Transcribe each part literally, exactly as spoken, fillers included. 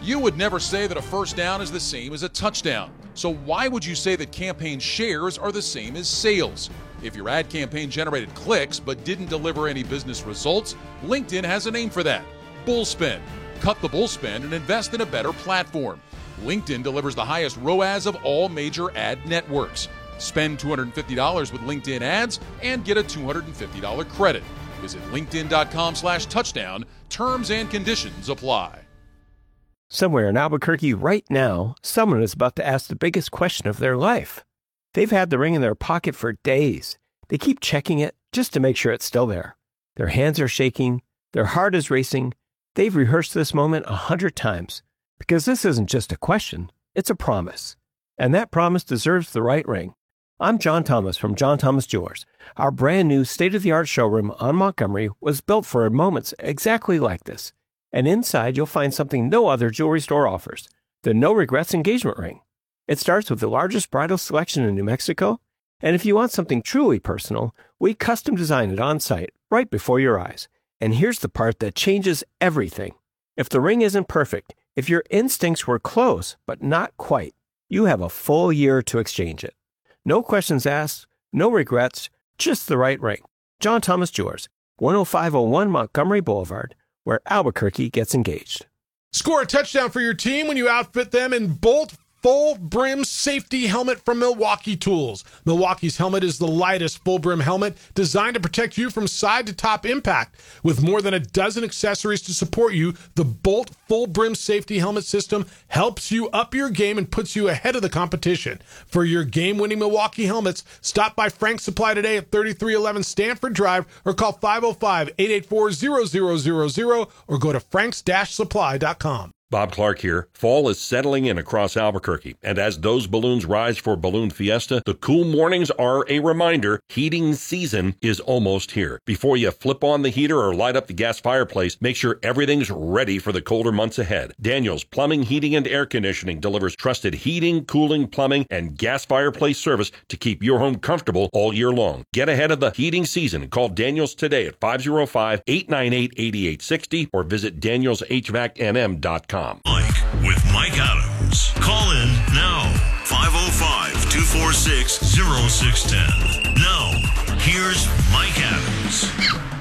You would never say that a first down is the same as a touchdown. So why would you say that campaign shares are the same as sales? If your ad campaign generated clicks but didn't deliver any business results, LinkedIn has a name for that: bullspend. Cut the bullspend and invest in a better platform. LinkedIn delivers the highest R O A S of all major ad networks. Spend two hundred fifty dollars with LinkedIn ads and get a two hundred fifty dollars credit. Visit linkedin.com slash touchdown. Terms and conditions apply. Somewhere in Albuquerque right now, someone is about to ask the biggest question of their life. They've had the ring in their pocket for days. They keep checking it just to make sure it's still there. Their hands are shaking. Their heart is racing. They've rehearsed this moment a hundred times. Because this isn't just a question, it's a promise. And that promise deserves the right ring. I'm John Thomas from John Thomas Jewelers. Our brand new state-of-the-art showroom on Montgomery was built for moments exactly like this. And inside, you'll find something no other jewelry store offers: the No Regrets engagement ring. It starts with the largest bridal selection in New Mexico, and if you want something truly personal, we custom design it on site, right before your eyes. And here's the part that changes everything. If the ring isn't perfect, if your instincts were close, but not quite, you have a full year to exchange it. No questions asked, no regrets, just the right ring. John Thomas Jewelers, one oh five oh one Montgomery Boulevard, where Albuquerque gets engaged. Score a touchdown for your team when you outfit them in Bolt Full Brim Safety Helmet from Milwaukee Tools. Milwaukee's helmet is the lightest full brim helmet designed to protect you from side to top impact. With more than a dozen accessories to support you, the Bolt Full Brim Safety Helmet system helps you up your game and puts you ahead of the competition. For your game-winning Milwaukee helmets, stop by Frank's Supply today at thirty-three eleven Stanford Drive or call five oh five, eight eight four, zero zero zero zero or go to franks dash supply dot com. Bob Clark here. Fall is settling in across Albuquerque, and as those balloons rise for Balloon Fiesta, the cool mornings are a reminder heating season is almost here. Before you flip on the heater or light up the gas fireplace, make sure everything's ready for the colder months ahead. Daniels Plumbing, Heating, and Air Conditioning delivers trusted heating, cooling, plumbing, and gas fireplace service to keep your home comfortable all year long. Get ahead of the heating season and call Daniels today at five oh five, eight nine eight, eight eight six oh or visit daniels h v a c n m dot com. Mike with Mike Adams. Call in now. five oh five, two four six, oh six one oh. Now, here's Mike Adams.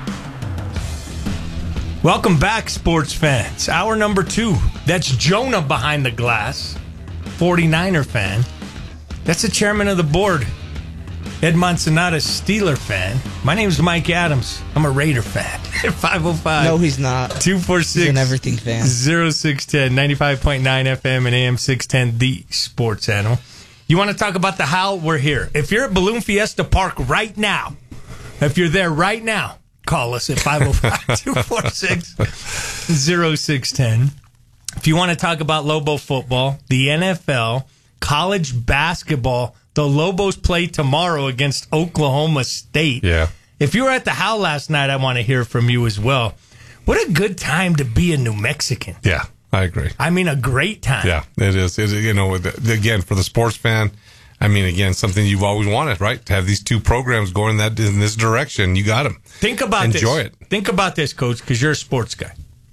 Welcome back, sports fans. Hour number two. That's Jonah behind the glass, forty-niner fan. That's the chairman of the board, Ed Monsanata, Steeler fan. My name's Mike Adams. I'm a Raider fan. five oh five. No, he's not. two four six. He's an everything fan. oh six one oh, ninety-five point nine F M and A M six ten, the sports animal. You want to talk about the how? We're here. If you're at Balloon Fiesta Park right now, if you're there right now, call us at five oh five, two four six, oh six one oh. If you want to talk about Lobo football, the N F L, college basketball, the Lobos play tomorrow against Oklahoma State. Yeah. If you were at the How last night, I want to hear from you as well. What a good time to be a New Mexican. Yeah, I agree. I mean, a great time. Yeah, it is. It, you know, again, for the sports fan, I mean, again, something you've always wanted, right? To have these two programs going in that in this direction. You got them. Think about Enjoy this. Enjoy it. Think about this, Coach, because you're a sports guy.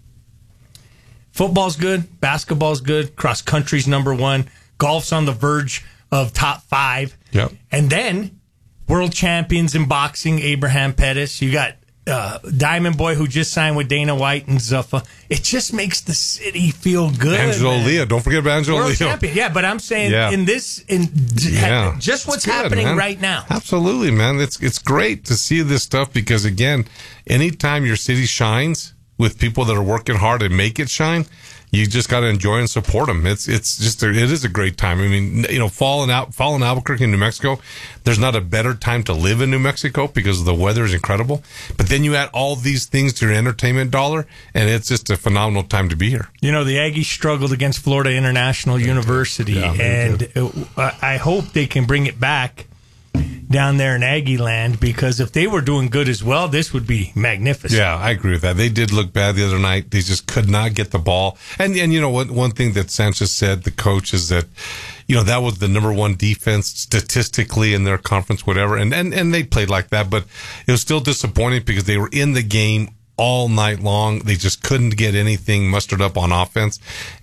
Football's good. Basketball's good. Cross country's number one. Golf's on the verge of top five. Yep. And then world champions in boxing, Abraham Pettis. You got uh, Diamond Boy, who just signed with Dana White and Zuffa. It just makes the city feel good. Angelo man. Leo. Don't forget about Angelo world Leo. Champion. Yeah, but I'm saying yeah. in this, in yeah. just what's good, happening man. right now. Absolutely, man. It's it's great to see this stuff because, again, anytime your city shines with people that are working hard and make it shine, you just got to enjoy and support them. It's it's just a, it is a great time. I mean, you know, fall in out fall in Albuquerque, New Mexico. There's not a better time to live in New Mexico because the weather is incredible. But then you add all these things to your entertainment dollar, and it's just a phenomenal time to be here. You know, the Aggies struggled against Florida International they University, yeah, and it, I hope they can bring it back down there in Aggie land, because if they were doing good as well, this would be magnificent. Yeah, I agree with that. They did look bad the other night. They just could not get the ball. And, and you know, what? One thing that Sanchez said, the coach, is that, you know, that was the number one defense statistically in their conference, whatever. And, and, and they played like that, but it was still disappointing because they were in the game all night long. They just couldn't get anything mustered up on offense.